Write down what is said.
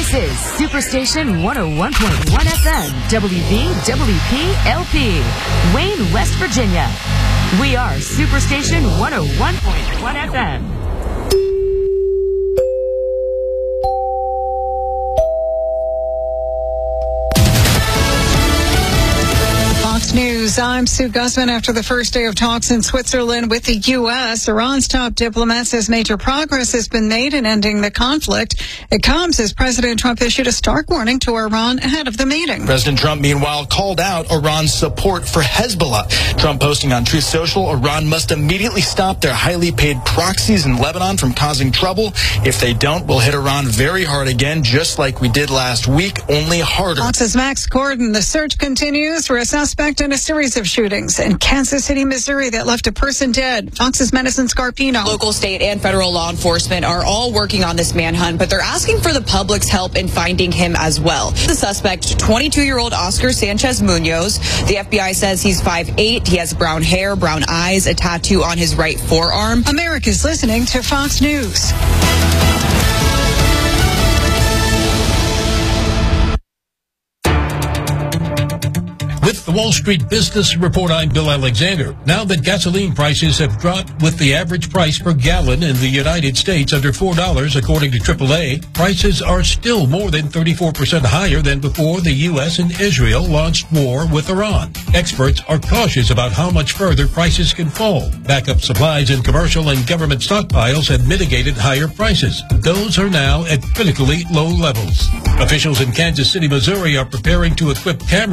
This is Superstation 101.1 FM, WVWP-LP, Wayne, West Virginia. We are Superstation 101.1 FM. News. I'm Sue Guzman. After the first day of talks in Switzerland with the U.S., Iran's top diplomat says major progress has been made in ending the conflict. It comes as President Trump issued a stark warning to Iran ahead of the meeting. President Trump, meanwhile, called out Iran's support for Hezbollah. Trump posting on Truth Social, Iran must immediately stop their highly paid proxies in Lebanon from causing trouble. If they don't, we'll hit Iran very hard again, just like we did last week, only harder. Fox's Max Gordon. The search continues for a suspect in a series of shootings in Kansas City, Missouri that left a person dead. Fox's Madison Scarpino. Local, state, and federal law enforcement are all working on this manhunt, but they're asking for the public's help in finding him as well. The suspect, 22-year-old Oscar Sanchez Munoz. The FBI says he's 5'8". He has brown hair, brown eyes, a tattoo on his right forearm. America's listening to Fox News. With the Wall Street Business Report, I'm Bill Alexander. Now that gasoline prices have dropped with the average price per gallon in the United States under $4, according to AAA, prices are still more than 34% higher than before the U.S. and Israel launched war with Iran. Experts are cautious about how much further prices can fall. Backup supplies in commercial and government stockpiles have mitigated higher prices. Those are now at critically low levels. Officials in Kansas City, Missouri are preparing to equip cameras